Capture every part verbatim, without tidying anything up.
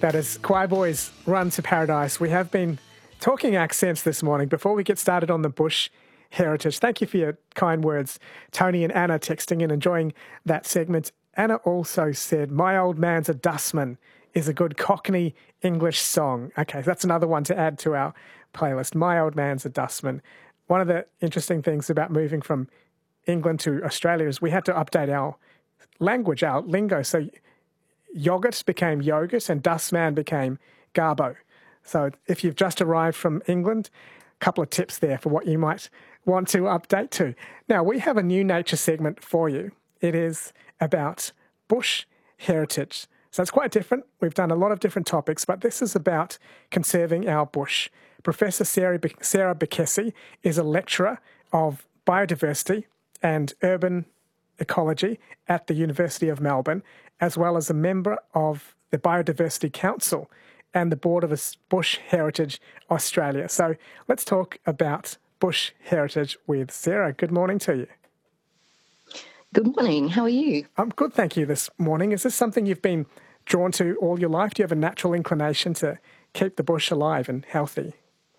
That is Choir Boys Run to Paradise. We have been talking accents this morning. Before we get started on the bush heritage, thank you for your kind words. Tony and Anna texting in, enjoying that segment. Anna also said, "My Old Man's a Dustman" is a good Cockney English song. Okay, that's another one to add to our playlist. My Old Man's a Dustman. One of the interesting things about moving from England to Australia is we had to update our language, our lingo. So yogurt became yogurt and dustman became garbo. So if you've just arrived from England, a couple of tips there for what you might want to update to. Now, we have a new nature segment for you. It is about bush heritage. So it's quite different. We've done a lot of different topics, but this is about conserving our bush. Professor Sarah, Be- Sarah Bekesi is a lecturer of biodiversity and urban ecology at the University of Melbourne, as well as a member of the Biodiversity Council and the Board of Bush Heritage Australia. So let's talk about bush heritage with Sarah. Good morning to you. Good morning. How are you? I'm good, thank you, this morning. Is this something you've been drawn to all your life? Do you have a natural inclination to keep the bush alive and healthy?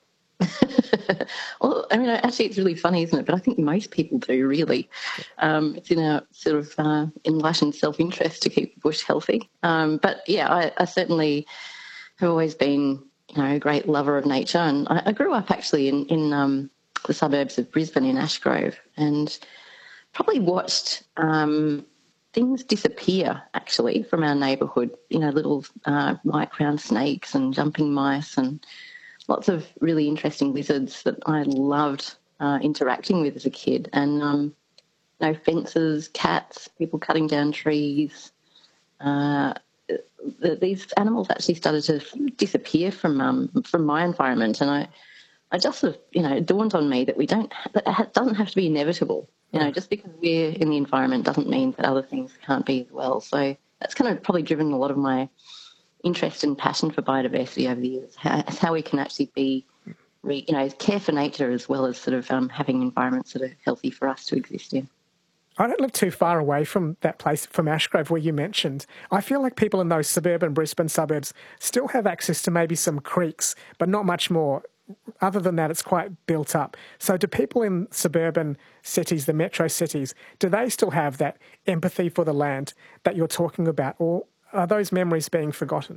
Well, I mean, actually, it's really funny, isn't it? But I think most people do, really. Um, it's in our sort of uh, enlightened self-interest to keep the bush healthy. Um, but, yeah, I, I certainly have always been, you know, a great lover of nature. And I, I grew up, actually, in, in um, the suburbs of Brisbane in Ashgrove and probably watched um, things disappear, actually, from our neighbourhood. You know, little uh, white-crowned snakes and jumping mice and lots of really interesting lizards that I loved uh, interacting with as a kid. And, um, you know, fences, cats, people cutting down trees. Uh, the, these animals actually started to disappear from um, from my environment. And I, I just sort of, you know, it dawned on me that we don't, that it doesn't have to be inevitable. You know, just because we're in the environment doesn't mean that other things can't be as well. So that's kind of probably driven a lot of my interest and passion for biodiversity over the years, how, how we can actually be, re, you know, care for nature as well as sort of um, having environments that are healthy for us to exist in. I don't live too far away from that place, from Ashgrove, where you mentioned. I feel like people in those suburban Brisbane suburbs still have access to maybe some creeks, but not much more. Other than that, it's quite built up. So do people in suburban cities, the metro cities, do they still have that empathy for the land that you're talking about, or are those memories being forgotten?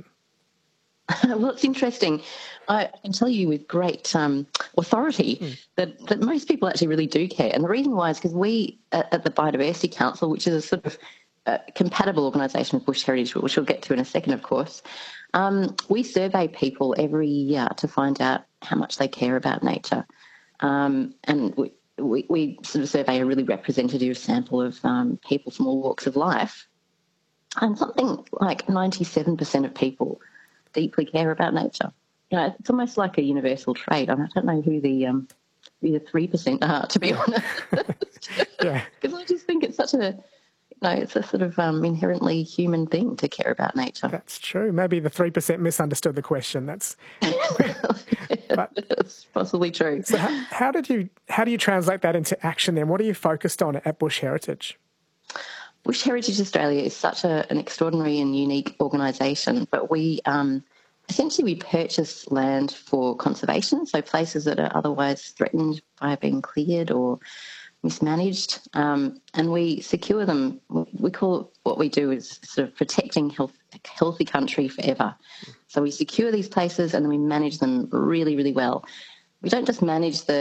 Well, it's interesting. I can tell you with great um, authority mm. that, that most people actually really do care. And the reason why is because we at, at the Biodiversity Council, which is a sort of uh, compatible organisation with Bush Heritage, which we'll get to in a second, of course, um, we survey people every year to find out how much they care about nature. Um, and we, we, we sort of survey a really representative sample of um, people from all walks of life. And something like ninety-seven percent of people deeply care about nature. You know, it's almost like a universal trait. I, mean, I don't know who the um, who the three percent are, to be honest. Yeah. Because I just think it's such a, you know, it's a sort of um, inherently human thing to care about nature. That's true. Maybe the three percent misunderstood the question. That's, but, that's possibly true. So how, how did you how do you translate that into action then? What are you focused on at Bush Heritage? Bush Heritage Australia is such a, an extraordinary and unique organisation, but we um, essentially we purchase land for conservation, so places that are otherwise threatened by being cleared or mismanaged, um, and we secure them. We call it, what we do is sort of protecting health, healthy country forever. So we secure these places and then we manage them really, really well. We don't just manage the